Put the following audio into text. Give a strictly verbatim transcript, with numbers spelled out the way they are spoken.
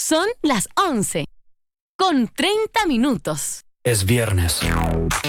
Son las once, con treinta minutos. Es viernes.